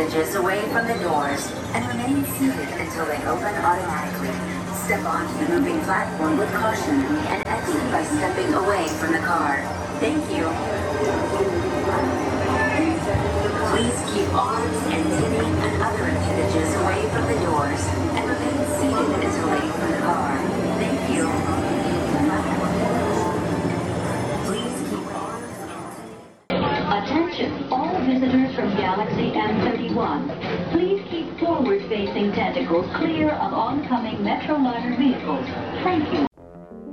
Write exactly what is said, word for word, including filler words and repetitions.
appendages away from the doors and remain seated until they open automatically. Step onto the moving platform with caution and exit by stepping away from the car. Thank you. Please keep arms and tibia and other appendages away from the doors and remain seated until they open the car. Thank you. Please keep arms and Attention, all visitors from Galaxy M thirty-one. Please keep forward-facing tentacles clear of oncoming Metroliner vehicles. Thank you.